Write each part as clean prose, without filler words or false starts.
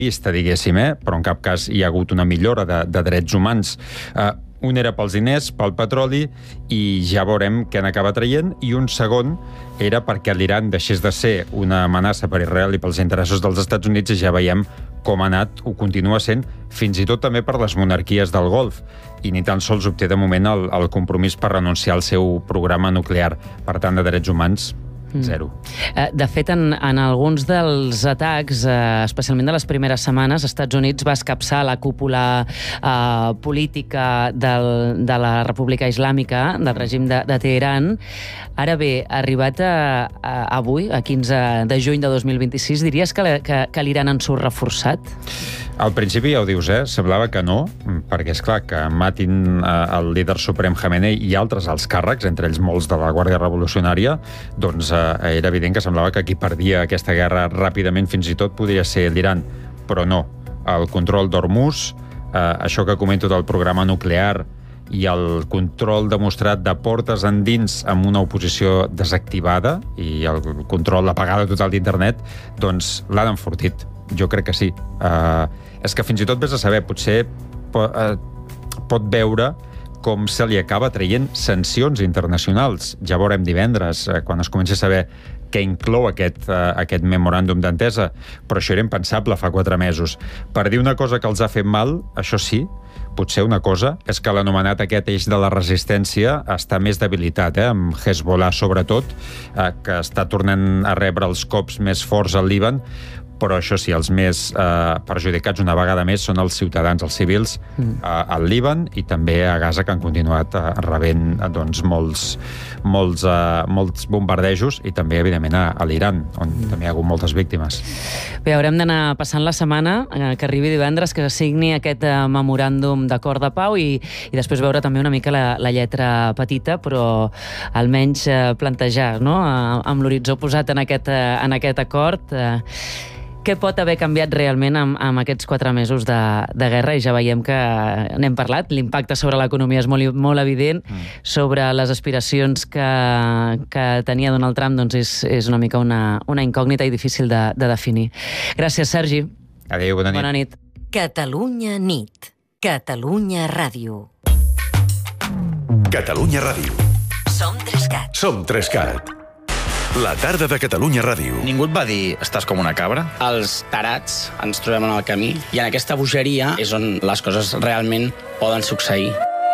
diguéssim, però en cap cas hi ha hagut una millora de drets humans. Un era pels diners, pel petroli, i ja veurem què n'acaba traient, i un segon era perquè l'Iran deixés de ser una amenaça per Israel i pels interessos dels Estats Units, i ja veiem com ha anat, ho continua sent, fins i tot també per les monarquies del Golf, i ni tan sols obté de moment el compromís per renunciar al seu programa nuclear. Per tant, de drets humans, zero. De fet, en alguns dels atacs, especialment de les primeres setmanes, Estats Units va escapçar la cúpula política de la República Islàmica, del règim de Teheran. Ara bé, arribat avui, a 15 de juny de 2026, diries que l'Iran en surt reforçat? Al principi ja ho dius, semblava que no, perquè és clar que matin el líder suprem Khamenei i altres alts càrrecs, entre ells molts de la Guàrdia Revolucionària, doncs era evident que semblava que qui perdia aquesta guerra ràpidament fins i tot podria ser l'Iran, però no. El control d'Hormuz, això que comento del programa nuclear i el control demostrat de portes endins amb una oposició desactivada i el control, l'apagada total d'internet, doncs l'han enfortit. Jo crec que sí. És que fins i tot vés a saber, potser pot veure com se li acaba traient sancions internacionals. Ja veurem divendres, quan es comenci a saber què inclou aquest memoràndum d'entesa, però això era impensable fa 4 mesos. Per dir una cosa que els ha fet mal, això sí, potser una cosa és que l'anomenat aquest eix de la resistència està més debilitat, amb Hezbollah sobretot, que està tornant a rebre els cops més forts al Líban, però això sí, els més perjudicats una vegada més són els ciutadans, els civils al Líban i també a Gaza, que han continuat rebent doncs, molts bombardejos, i també, evidentment, a l'Iran, on també hi ha hagut moltes víctimes. Bé, haurem d'anar passant la setmana, que arribi divendres, que signi aquest memoràndum d'acord de pau i després veure també una mica la lletra petita, però almenys plantejar, no?, amb l'horitzó posat en aquest acord, què pot haver canviat realment amb aquests 4 mesos de guerra, i ja veiem que n'hem parlat, l'impacte sobre l'economia és molt evident, sobre les aspiracions que tenia Donald Trump, doncs és una mica una incògnita i difícil de definir. Gràcies, Sergi. Adéu, bona nit. Bona nit. Catalunya nit. Catalunya Ràdio. Catalunya Ràdio. Som 3CAT. Som 3CAT. La tarda de Catalunya Ràdio. Ningú et va dir, estàs com una cabra? Els tarats ens trobem en el camí i en aquesta bogeria és on les coses realment poden succeir.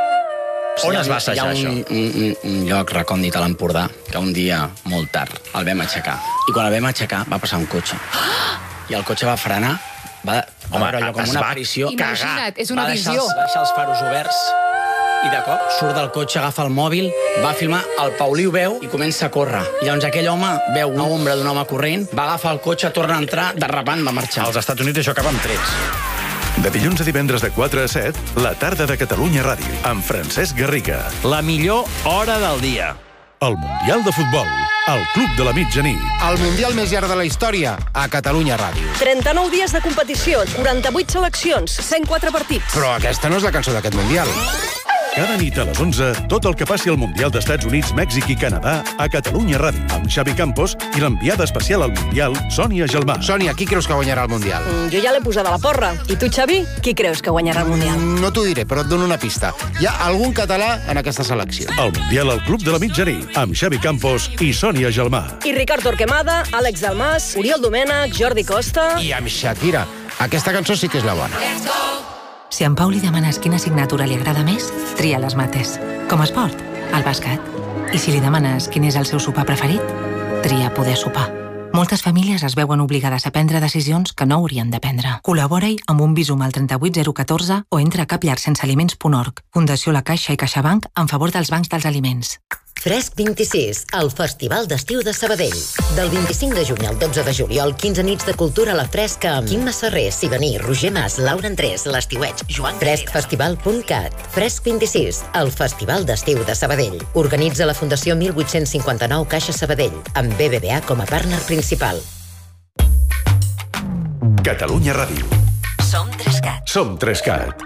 On es va assajar això? Hi ha un lloc recòndit a l'Empordà que un dia, molt tard, el vam aixecar. I quan el vam aixecar va passar un cotxe. I el cotxe va frenar, va veure allò com una aparició. Imagina't, és una visió. Va deixar els faros oberts i de cop surt del cotxe, agafa el mòbil, va filmar, el Pauliu veu i comença a córrer. I llavors aquell home veu una ombra d'un home corrent, va agafar el cotxe, torna a entrar, derrapant, va marxar. Als Estats Units això acaba amb trets. De dilluns a divendres de 4 a 7, la tarda de Catalunya Ràdio, amb Francesc Garriga. La millor hora del dia. El Mundial de Futbol, al Club de la Mitjanit. El Mundial més llarg de la història, a Catalunya Ràdio. 39 dies de competició, 48 seleccions, 104 partits. Però aquesta no és la cançó d'aquest Mundial. Cada nit a les 11, tot el que passi al Mundial d'Estats Units, Mèxic i Canadà a Catalunya Ràdio, amb Xavi Campos i l'enviada especial al Mundial, Sònia Gelmà. Sònia, qui creus que guanyarà el Mundial? Jo ja l'he posada a la porra. I tu, Xavi, qui creus que guanyarà el Mundial? No t'ho diré, però et dono una pista. Hi ha algun català en aquesta selecció. El Mundial al Club de la Mitjanit, amb Xavi Campos i Sònia Gelmà. I Ricard Torquemada, Àlex Dalmas, Oriol Domènech, Jordi Costa... I amb Shakira. Aquesta cançó sí que és la bona. Si a en Pau li demanes quina assignatura li agrada més, tria les mates. Com a esport, el bàsquet. I si li demanes quin és el seu sopar preferit, tria poder sopar. Moltes famílies es veuen obligades a prendre decisions que no haurien de prendre. Col·labora-hi amb un Bizum al 38014 o entra a capllarsensealiments.org. Fundació La Caixa i CaixaBank en favor dels bancs dels aliments. Fresc 26, el Festival d'Estiu de Sabadell. Del 25 de juny al 12 de juliol, 15 nits de cultura a la fresca amb Quim Masserrer, Sidoní, Roger Mas, Laura Andrés, l'Estiueig, Joan... Freskfestival.cat. Fresc 26, el Festival d'Estiu de Sabadell. Organitza la Fundació 1859 Caixa Sabadell, amb BBVA com a partner principal. Catalunya Ràdio. Som 3CAT. Som 3CAT.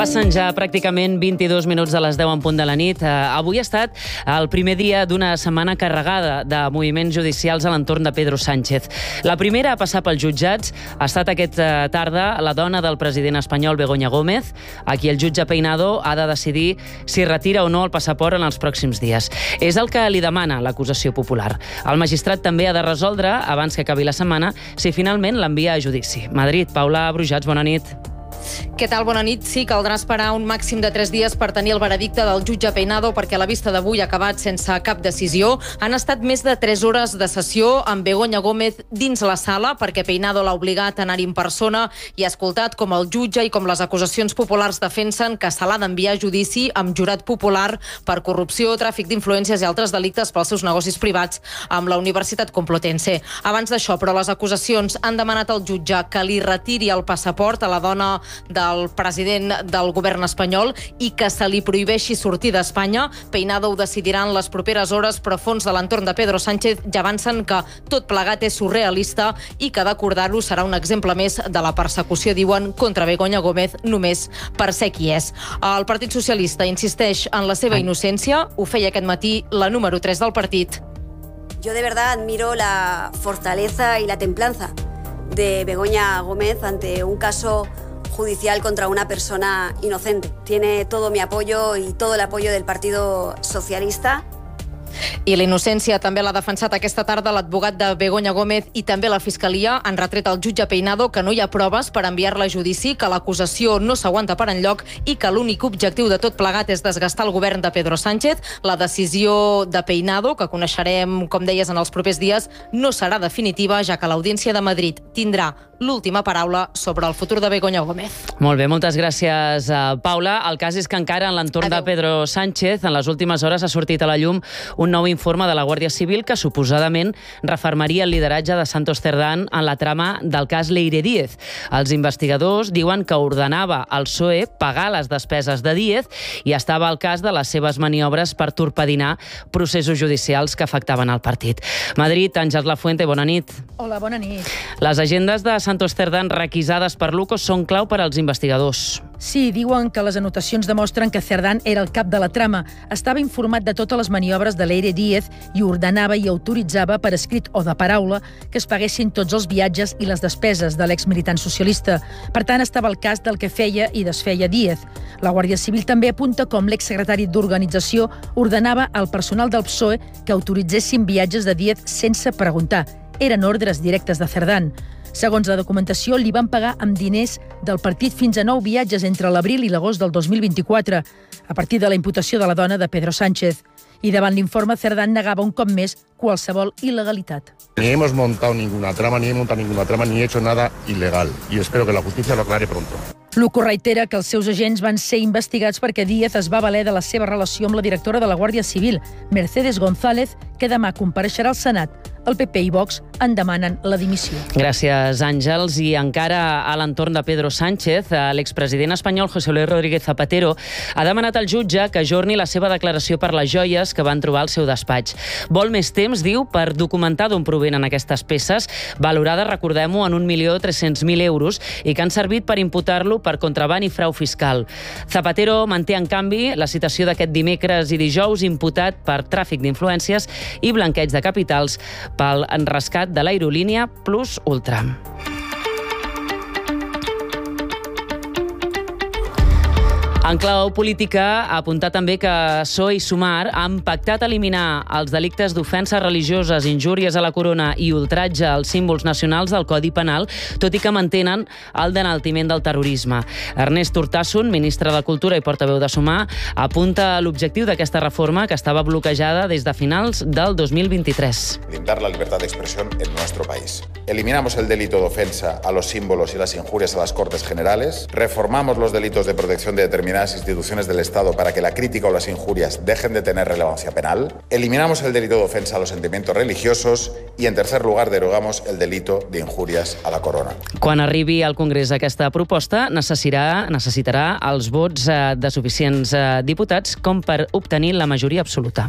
Passen ja pràcticament 22 minuts de les 10 en punt de la nit. Avui ha estat el primer dia d'una setmana carregada de moviments judicials a l'entorn de Pedro Sánchez. La primera a passar pels jutjats ha estat aquesta tarda la dona del president espanyol, Begoña Gómez, a qui el jutge Peinado ha de decidir si retira o no el passaport en els pròxims dies. És el que li demana l'acusació popular. El magistrat també ha de resoldre, abans que acabi la setmana, si finalment l'envia a judici. Madrid, Paula Brujats, bona nit. Què tal? Bona nit. Sí, caldrà esperar un màxim de 3 dies per tenir el veredicte del jutge Peinado perquè la vista d'avui ha acabat sense cap decisió. Han estat més de 3 hores de sessió amb Begoña Gómez dins la sala perquè Peinado l'ha obligat a anar-hi en persona i ha escoltat com el jutge i com les acusacions populars defensen que se l'ha d'enviar a judici amb jurat popular per corrupció, tràfic d'influències i altres delictes pels seus negocis privats amb la Universitat Complutense. Abans d'això, però, les acusacions han demanat al jutge que li retiri el passaport a la dona del president del govern espanyol i que se li prohibeixi sortir d'Espanya. Peinado ho decidirà en les properes hores, però fons de l'entorn de Pedro Sánchez ja avancen que tot plegat és surrealista i que d'acordar-ho serà un exemple més de la persecució, diuen, contra Begoña Gómez només per ser qui és. El Partit Socialista insisteix en la seva innocència. Ho feia aquest matí la número 3 del partit. Yo de verdad admiro la fortaleza y la templanza de Begoña Gómez ante un caso judicial contra una persona inocente. Tiene todo mi apoyo y todo el apoyo del Partido Socialista. I la innocència també l'ha defensat aquesta tarda l'advogat de Begoña Gómez i també la Fiscalia. Han retret al jutge Peinado que no hi ha proves per enviar-la a judici, que l'acusació no s'aguanta per enlloc i que l'únic objectiu de tot plegat és desgastar el govern de Pedro Sánchez. La decisió de Peinado, que coneixerem, com deies, en els propers dies, no serà definitiva, ja que l'Audiència de Madrid tindrà l'última paraula sobre el futur de Begoña Gómez. Molt bé, moltes gràcies, Paula. El cas és que encara en l'entorn de Pedro Sánchez, en les últimes hores ha sortit a la llum un nou informe de la Guàrdia Civil que suposadament refermaria el lideratge de Santos Cerdán en la trama del cas Leire Díez. Els investigadors diuen que ordenava al PSOE pagar les despeses de Díez i estava al cas de les seves maniobres per torpedinar processos judicials que afectaven el partit. Madrid, Àngels Lafuente, bona nit. Hola, bona nit. Les agendes de Santos Cerdán requisades per Lucos són clau per als investigadors. Sí, diuen que les anotacions demostren que Cerdán era el cap de la trama. Estava informat de totes les maniobres de Leire Díez i ordenava i autoritzava per escrit o de paraula que es paguessin tots els viatges i les despeses de l'exmilitant socialista. Per tant, estava al cas del que feia i desfeia Díez. La Guàrdia Civil també apunta com l'exsecretari d'Organització ordenava al personal del PSOE que autoritzessin viatges de Díez sense preguntar. Eren ordres directes de Cerdán. Segons la documentació, li van pagar amb diners del partit fins a 9 viatges entre l'abril i l'agost del 2024, a partir de la imputació de la dona de Pedro Sánchez. I davant l'informe, Cerdán negava un cop més qualsevol il·legalitat. Ni hemos montado ninguna trama, ni he hecho nada ilegal. Y espero que la justicia lo aclare pronto. Luco reitera que els seus agents van ser investigats perquè Díez es va valer de la seva relació amb la directora de la Guàrdia Civil, Mercedes González, que demà compareixerà al Senat. El PP i Vox en demanen la dimissió. Gràcies, Àngels. I encara a l'entorn de Pedro Sánchez, l'expresident espanyol José Luis Rodríguez Zapatero ha demanat al jutge que ajorni la seva declaració per les joies que van trobar al seu despatx. Vol més temps, diu, per documentar d'on provenen aquestes peces, valorades, recordem-ho, en 1.300.000 euros i que han servit per imputar-lo per contraban i frau fiscal. Zapatero manté, en canvi, la citació d'aquest dimecres i dijous imputat per tràfic d'influències i blanqueig de capitals pel rescat de l'aerolínia Plus Ultra. En clau política, ha apuntat també que PSOE i Sumar han pactat eliminar els delictes d'ofenses religioses, injúries a la corona i ultratge als símbols nacionals del Codi Penal, tot i que mantenen el d'enaltiment del terrorisme. Ernest Urtasun, ministre de Cultura i portaveu de Sumar, apunta a l'objectiu d'aquesta reforma que estava bloquejada des de finals del 2023. Blindar la libertad de expresión en nuestro país. Eliminamos el delito de ofensa a los símbolos y las injurias a las Cortes Generales. Reformamos los delitos de protección de determinadas instituciones del Estado para que la crítica o las injurias dejen de tener relevancia penal. Eliminamos el delito de ofensa a los sentimientos religiosos y, en tercer lugar, derogamos el delito de injurias a la corona. Quan arribi al Congrés aquesta proposta, necessitarà els vots de suficients diputats com per obtenir la majoria absoluta.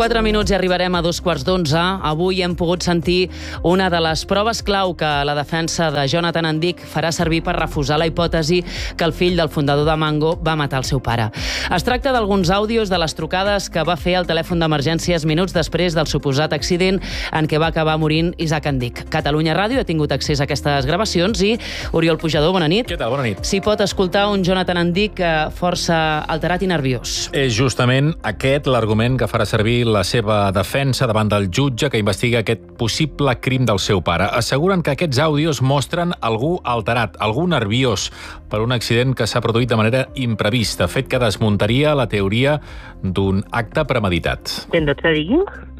4 minuts i arribarem a 2:15. Avui hem pogut sentir una de les proves clau que la defensa de Jonathan Andic farà servir per refusar la hipòtesi que el fill del fundador de Mango va matar el seu pare. Es tracta d'alguns àudios de les trucades que va fer al telèfon d'emergències minuts després del suposat accident en què va acabar morint Isaac Andic. Catalunya Ràdio ha tingut accés a aquestes gravacions i Oriol Pujador, bona nit. Què tal? Bona nit. S'hi pot escoltar un Jonathan Andic força alterat i nerviós. És justament aquest l'argument que farà servir la seva defensa davant del jutge que investiga aquest possible crim del seu pare. Asseguren que aquests àudios mostren algú alterat, algú nerviós per un accident que s'ha produït de manera imprevista, fet que desmuntaria la teoria d'un acte premeditat. ¿Te digo?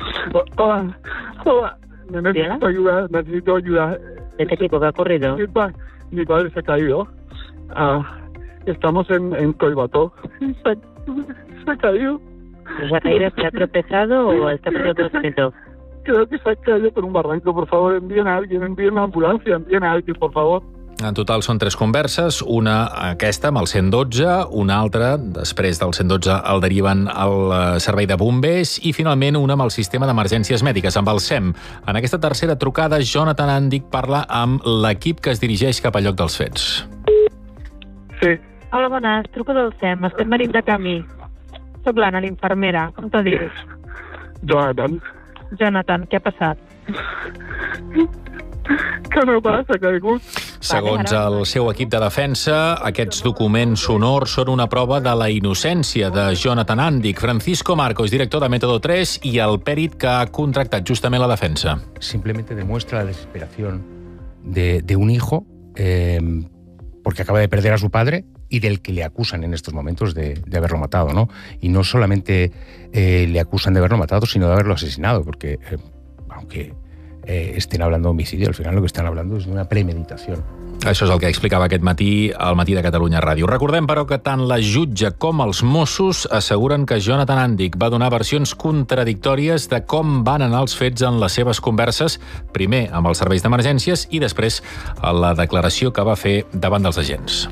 Hola. Necesito ayuda. ¿De qué tipo? ¿Qué ha ocurrido? Mi padre se ha caído. Estamos en Collbató. Se ha caído. ¿Se ha caído? ¿Se ha tropezado o está por otro sitio? Creo que se ha caído por un barranco. Por favor, envíen a alguien, envíen una ambulancia, envíen a alguien, por favor. En total són 3 converses, una aquesta amb el 112, una altra, després del 112 el deriven al servei de bombers i finalment una amb el sistema d'emergències mèdiques, amb el SEM. En aquesta tercera trucada, Jonathan Andic parla amb l'equip que es dirigeix cap al lloc dels fets. Sí. Hola, bones, truco del SEM, estem venint de camí. Soc l'Anna, l'infermera, com te dius? Jonathan, què ha passat? Que no passa, que algú... Segons el seu equip de defensa, aquests documents sonors són una prova de la innocència de Jonathan Andic. Francisco Marcos, director de Método 3 i el pèrit que ha contractat justament la defensa. Simplemente demuestra la desesperación de un hijo porque acaba de perder a su padre y del que le acusan en estos momentos de haberlo matado, ¿no? Y no solamente le acusan de haberlo matado, sino de haberlo asesinado, porque aunque estén hablando de homicidio, al final lo que están hablando es de una premeditación. Això és el que explicava aquest matí al Matí de Catalunya Ràdio. Recordem, però, que tant la jutge com els Mossos asseguren que Jonathan Andic va donar versions contradictòries de com van anar els fets en les seves converses, primer amb els serveis d'emergències i després a la declaració que va fer davant dels agents.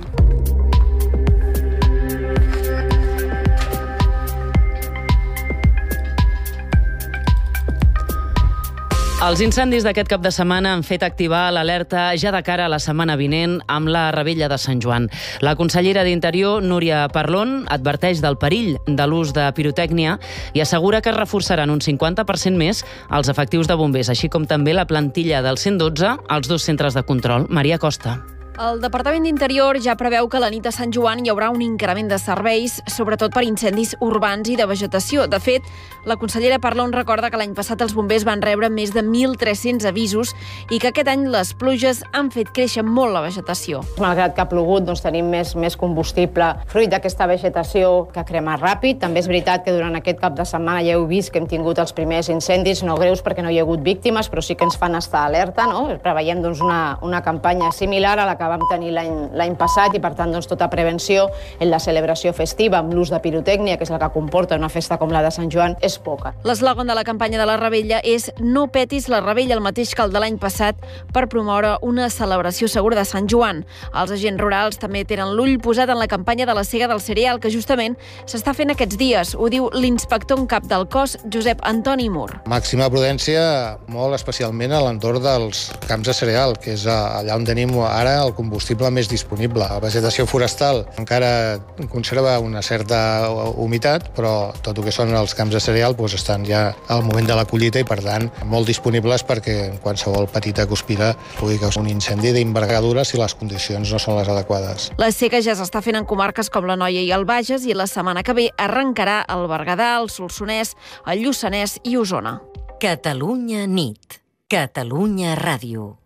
Els incendis d'aquest cap de setmana han fet activar l'alerta ja de cara a la setmana vinent amb la Revetlla de Sant Joan. La consellera d'Interior, Núria Parlon, adverteix del perill de l'ús de pirotècnia i assegura que es reforçaran un 50% més els efectius de bombers, així com també la plantilla del 112 als 2 centres de control. Maria Costa. El Departament d'Interior ja preveu que la nit de Sant Joan hi haurà un increment de serveis, sobretot per incendis urbans i de vegetació. De fet, la consellera Parlon recorda que l'any passat els bombers van rebre més de 1.300 avisos i que aquest any les pluges han fet créixer molt la vegetació. Malgrat que ha plogut, doncs tenim més combustible fruit d'aquesta vegetació que crema ràpid. També és veritat que durant aquest cap de setmana ja heu vist que hem tingut els primers incendis, no greus perquè no hi ha hagut víctimes, però sí que ens fan estar alerta, no? Preveiem doncs, una campanya similar a la que vam tenir l'any passat i, per tant, doncs, tota prevenció en la celebració festiva amb l'ús de pirotècnia, que és el que comporta una festa com la de Sant Joan, és poca. L'eslògan de la campanya de la Revetlla és "No petis la Revetlla", el mateix que el de l'any passat, per promoure una celebració segura de Sant Joan. Els agents rurals també tenen l'ull posat en la campanya de la sega del cereal, que justament s'està fent aquests dies. Ho diu l'inspector en cap del cos, Josep Antoni Mur. Màxima prudència, molt especialment a l'entorn dels camps de cereal, que és allà on tenim ara el combustible més disponible. La vegetació forestal encara conserva una certa humitat, però tot el que són els camps de cereal doncs estan ja al moment de la collita i, per tant, molt disponibles perquè qualsevol petita guspira pugui causar un incendi d'envergadura si les condicions no són les adequades. La seca ja s'està fent en comarques com l'Anoia i el Bages i la setmana que ve arrencarà el Berguedà, el Solsonès, el Lluçanès i Osona. Catalunya nit. Catalunya Ràdio.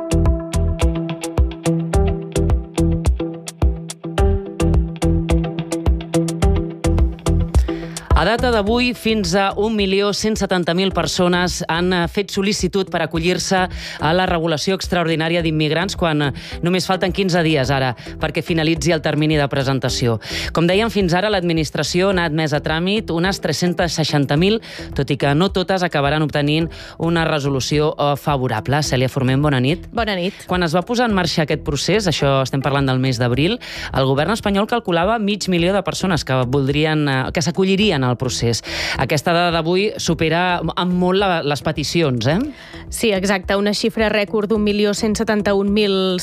A data d'avui, fins a 1.170.000 persones han fet sol·licitud per acollir-se a la regulació extraordinària d'immigrants quan només falten 15 dies ara perquè finalitzi el termini de presentació. Com dèiem, fins ara l'administració n'ha admès a tràmit unes 360.000, tot i que no totes acabaran obtenint una resolució favorable. Cèlia Forment, bona nit. Bona nit. Quan es va posar en marxa aquest procés, això estem parlant del mes d'abril, el govern espanyol calculava 500.000 de persones que s'acollirien al el procés. Aquesta dada d'avui supera amb molt les peticions, eh? Sí, exacte, una xifra rècord d'1.171.000